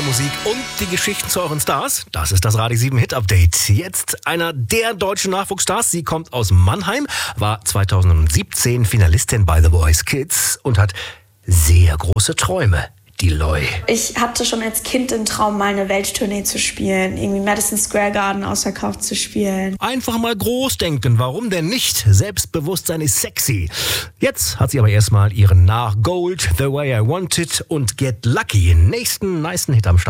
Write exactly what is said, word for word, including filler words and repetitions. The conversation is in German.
Musik und die Geschichten zu euren Stars. Das ist das Radio sieben Hit Update. Jetzt einer der deutschen Nachwuchsstars. Sie kommt aus Mannheim, war zweitausendsiebzehn Finalistin bei The Voice Kids und hat sehr große Träume. Die Loi. Ich hatte schon als Kind den Traum, mal eine Welttournee zu spielen, irgendwie Madison Square Garden ausverkauft zu spielen. Einfach mal groß denken, warum denn nicht? Selbstbewusstsein ist sexy. Jetzt hat sie aber erstmal ihren Nach Gold, The Way I Want It und Get Lucky, nächsten nicen Hit am Start.